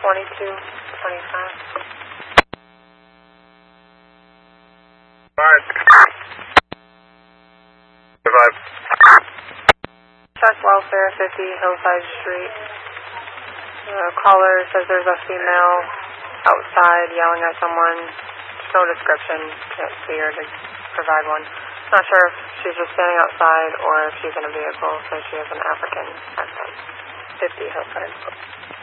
2225. Alright. Survive. Chest Welfare, 50 Hillside Street. Caller says there's a female outside yelling at someone. There's no description. Can't see her to provide one. Not sure if she's just standing outside or if she's in a vehicle, so she has an African accent. 50 Hillside.